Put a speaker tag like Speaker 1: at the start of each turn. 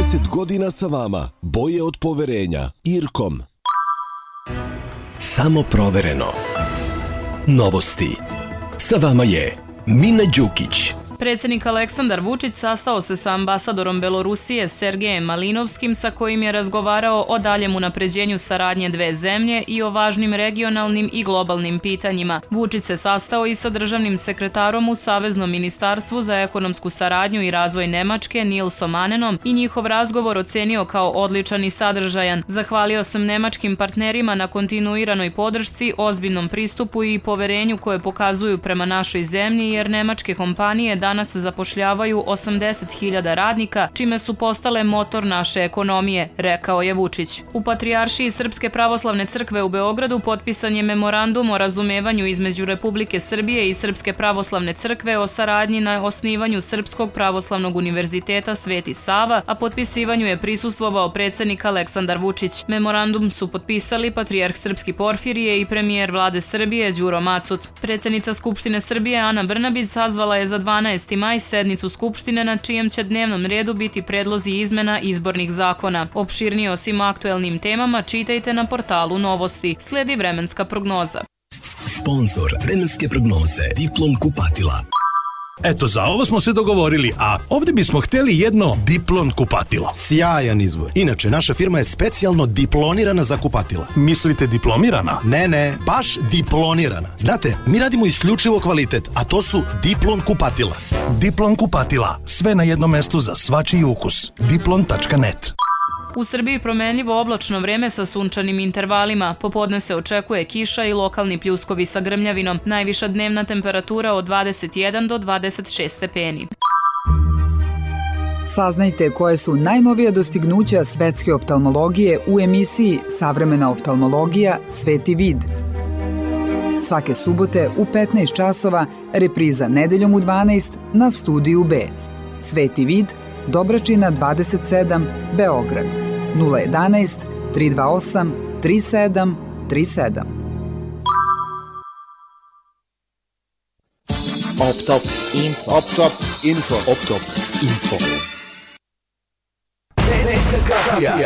Speaker 1: 30 godina sa vama. Boje od poverenja. Irkom.
Speaker 2: Samo provereno. Novosti. Sa vama je Mina Đukić.
Speaker 3: Predsjednik Aleksandar Vučić sastao se sa ambasadorom Belorusije Sergejem Malinovskim sa kojim je razgovarao o daljem unapređenju saradnje dve zemlje i o važnim regionalnim i globalnim pitanjima. Vučić se sastao i sa državnim sekretarom u Saveznom ministarstvu za ekonomsku saradnju i razvoj Nemačke Nilsom Anenom i njihov razgovor ocenio kao odličan i sadržajan. Zahvalio sam nemačkim partnerima na kontinuiranoj podršci, ozbiljnom pristupu i poverenju koje pokazuju prema našoj zemlji jer nemačke kompanije danas zapošljavaju 80.000 radnika, čime su postale motor naše ekonomije, rekao je Vučić. U Patrijaršiji Srpske pravoslavne crkve u Beogradu potpisan je memorandum o razumevanju između Republike Srbije i Srpske pravoslavne crkve o saradnji na osnivanju Srpskog pravoslavnog univerziteta Sveti Sava, a potpisivanju je prisustvovao predsjednik Aleksandar Vučić. Memorandum su potpisali patrijarh Srpski Porfirije i premijer vlade Srbije Đuro Macut. Predsjednica Skupštine Srbije Ana Brnabić sazvala je za 12. maj sednicu Skupštine na čijem će dnevnom redu biti predlozi izmena izbornih zakona. Opširnije o svim aktuelnim temama čitajte na portalu Novosti. Slijedi vremenska prognoza.
Speaker 2: Sponzor vremenske prognoze Diplom kupatila.
Speaker 4: Eto, za ovo smo se dogovorili, a ovdje bismo htjeli jedno Diplon kupatilo.
Speaker 5: Sjajan izbor. Inače, naša firma je specijalno diplonirana za kupatila.
Speaker 4: Mislite diplomirana?
Speaker 5: Ne, baš diplonirana. Znate, mi radimo isključivo kvalitet, a to su Diplon kupatila.
Speaker 4: Diplon kupatila. Sve na jednom mestu za svačiji ukus. Diplon.net.
Speaker 3: U Srbiji promenljivo oblačno vreme sa sunčanim intervalima. Popodne se očekuje kiša i lokalni pljuskovi sa grmljavinom. Najviša dnevna temperatura od 21 do 26 stepeni.
Speaker 6: Saznajte koje su najnovija dostignuća svetske oftalmologije u emisiji Savremena oftalmologija Sveti vid. Svake subote u 15 časova, repriza nedeljom u 12 na Studiju B. Sveti vid, Dobračina 27, Beograd, 011 328 3737.
Speaker 7: Optop Info. Optop Info. Optop Info.